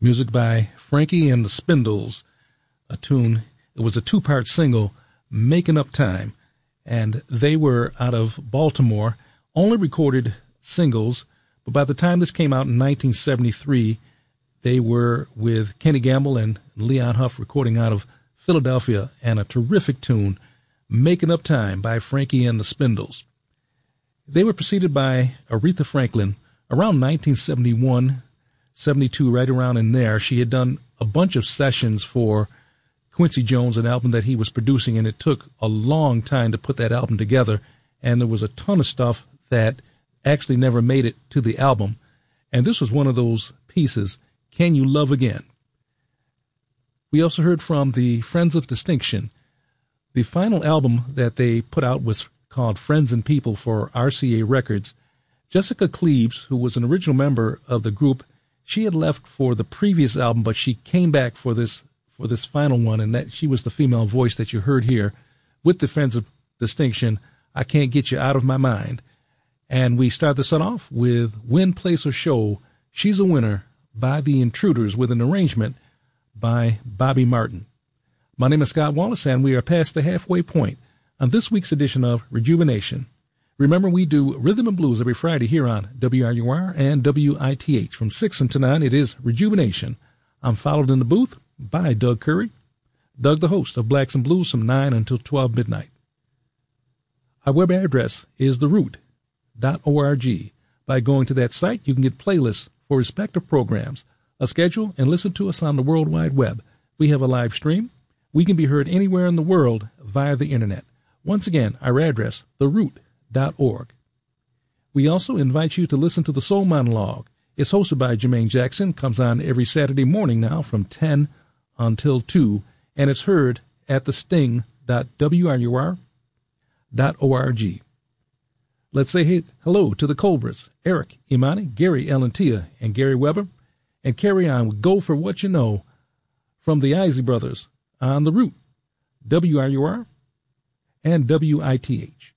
music by Frankie and the Spindles, a tune. It was a two-part single, Making Up Time, and they were out of Baltimore, only recorded singles, but by the time this came out in 1973, they were with Kenny Gamble and Leon Huff recording out of Philadelphia, and a terrific tune, Making Up Time by Frankie and the Spindles. They were preceded by Aretha Franklin around 1971, 72, right around in there. She had done a bunch of sessions for Quincy Jones, an album that he was producing, and it took a long time to put that album together, and there was a ton of stuff that actually never made it to the album, and this was one of those pieces, Can You Love Again? We also heard from the Friends of Distinction. The final album that they put out was called Friends and People for RCA Records. Jessica Cleaves, who was an original member of the group, she had left for the previous album, but she came back for this final one, and that she was the female voice that you heard here with the Friends of Distinction, I Can't Get You Out of My Mind. And we start the set off with Win, Place, or Show, She's a Winner by The Intruders, with an arrangement by Bobby Martin. My name is Scott Wallace, and we are past the halfway point on this week's edition of Rejuvenation. Remember, we do rhythm and blues every Friday here on WRUR and WITH. From 6 until 9, it is Rejuvenation. I'm followed in the booth by Doug Curry. Doug, the host of Blacks and Blues, from 9 until 12 midnight. Our web address is theroot.org. By going to that site, you can get playlists for respective programs, a schedule, and listen to us on the World Wide Web. We have a live stream. We can be heard anywhere in the world via the Internet. Once again, our address, theroot.org. We also invite you to listen to the Soul Monologue. It's hosted by Jermaine Jackson, comes on every Saturday morning now from 10 until 2, and it's heard at thesting.wrur.org. Let's say hello to the Cobras, Eric, Imani, Gary, Ellen, Tia, and Gary Weber, and carry on with Go For What You Know from the Isley Brothers on The Root, WRUR and WITH.